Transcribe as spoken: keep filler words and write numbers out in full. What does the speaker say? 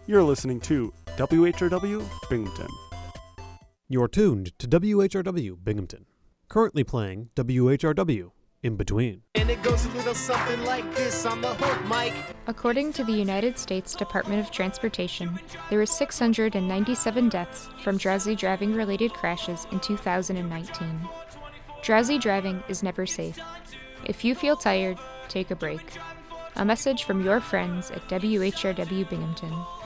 You're listening to W H R W Binghamton. You're tuned to W H R W Binghamton. Currently playing W H R W In Between. And it goes a little something like this on the hook, Mike. According to the United States Department of Transportation, there were six hundred ninety-seven deaths from drowsy driving-related crashes in two thousand nineteen. Drowsy driving is never safe. If you feel tired, take a break. A message from your friends at W H R W Binghamton.